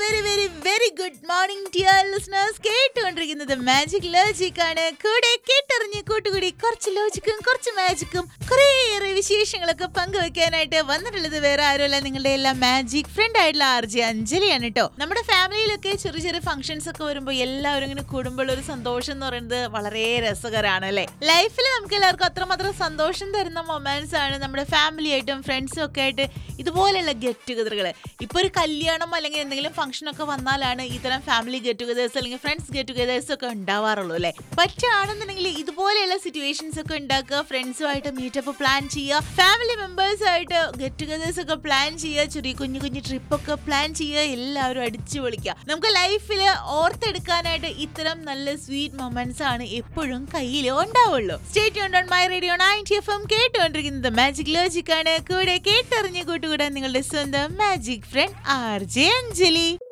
Very very very good morning dear listeners. കേട്ടുകൊണ്ടിരിക്കുന്നത് magic logic ആണ്. കൂടെ കേട്ടറിഞ്ഞ് കൂട്ടുകൂടി കുറച്ച് ലോജിക്കും കുറച്ച് മാജിക്കും കുറേയേറെ വിശേഷങ്ങളൊക്കെ പങ്കുവെക്കാനായിട്ട് വന്നിട്ടുള്ളത് വേറെ ആരുമല്ല, നിങ്ങളുടെ എല്ലാം മാജിക് ഫ്രണ്ട് ആയിട്ടുള്ള RJ അഞ്ജലിയാണ് കേട്ടോ. നമ്മുടെ ഫാമിലിയിലൊക്കെ ചെറിയ ചെറിയ ഫംഗ്ഷൻസ് ഒക്കെ വരുമ്പോൾ എല്ലാവരും ഇങ്ങനെ കൂടുമ്പോൾ ഒരു സന്തോഷം എന്ന് പറയുന്നത് വളരെ രസകരമാണ് അല്ലെ. ലൈഫിൽ നമുക്ക് എല്ലാവർക്കും അത്രമാത്രം സന്തോഷം തരുന്ന മൊമെന്റ്സ് ആണ് നമ്മുടെ ഫാമിലി ആയിട്ടും ഫ്രണ്ട്സും ഒക്കെ ആയിട്ട് ഇതുപോലെയുള്ള ഗെറ്റ് ടുഗദറുകൾ. ഇപ്പൊ ഒരു കല്യാണം അല്ലെങ്കിൽ എന്തെങ്കിലും ഫംഗ്ഷൻ ഒക്കെ വന്നാലാണ് ഇത്തരം ഫാമിലി ഗെറ്റ് ടുഗദേഴ്സ് അല്ലെങ്കിൽ ഫ്രണ്ട്സ് ഗെറ്റ് ടുഗദേഴ്സ് ഒക്കെ ഉണ്ടാവാറുള്ളൂ അല്ലെ. പറ്റുകയാണെന്നുണ്ടെങ്കിൽ ഇതുപോലെയുള്ള സിറ്റുവേഷൻസ് ഒക്കെ ഉണ്ടാക്കുക, ഫ്രണ്ട്സുമായിട്ട് മീറ്റപ്പ് പ്ലാൻ ചെയ്യുക, ഫാമിലി മെമ്പേഴ്സ് ആയിട്ട് ഗെറ്റ് ടുഗദേഴ്സ് ഒക്കെ പ്ലാൻ ചെയ്യുക, ചെറിയ കുഞ്ഞു കുഞ്ഞു ട്രിപ്പ് ഒക്കെ പ്ലാൻ ചെയ്യുക, എല്ലാവരും അടിച്ചു പൊളിക്കുക. നമുക്ക് ലൈഫിൽ ഓർത്തെടുക്കാനായിട്ട് ഇത്തരം നല്ല സ്വീറ്റ് മൊമെന്റ്സ് ആണ് എപ്പോഴും കയ്യിൽ ഉണ്ടാവുള്ളൂ. Stay tuned on my radio 90 FM. കേട്ടുകൊണ്ടിരിക്കുന്നത് മാജിക് ലോജിക് ആണ്. കൂടെ കേട്ടറിഞ്ഞ് കൂട്ടുകൂടാൻ നിങ്ങളുടെ സ്വന്തം മാജിക് ഫ്രണ്ട് RJ അഞ്ജലി.